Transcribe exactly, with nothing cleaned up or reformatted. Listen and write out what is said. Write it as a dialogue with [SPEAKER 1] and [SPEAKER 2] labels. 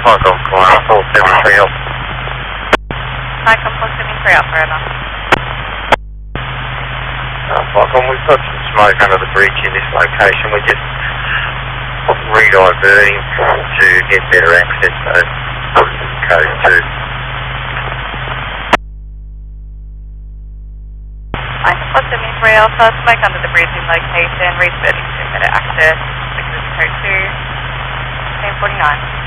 [SPEAKER 1] Falcon four seven three Alpha.
[SPEAKER 2] Falcon four seven three Alpha, over.
[SPEAKER 1] Uh, Falcon, we've got some smoke under the bridge in this location. We're just re-diverting to get better access, so code two.
[SPEAKER 2] Falcon four seven three Alpha, smoke under the bridge in location, re-diverting to better access, code two, ten forty-nine.